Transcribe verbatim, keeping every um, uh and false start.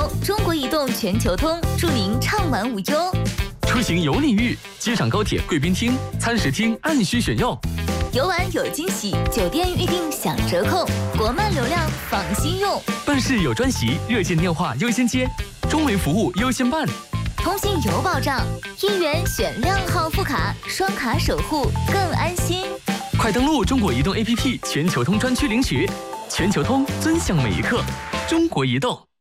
由中国移动全球通祝您畅玩无忧。 出行有礼遇，机场高铁贵宾厅、餐食厅按需选用。 游玩有惊喜，酒店预订享折扣，国漫流量放心用。 办事有专席，热线电话优先接，中维服务优先办。 通信有保障，一元选靓号副卡，双卡守护更安心。 快登录中国移动 A P P 全球通专区领取，全球通尊享每一刻，中国移动。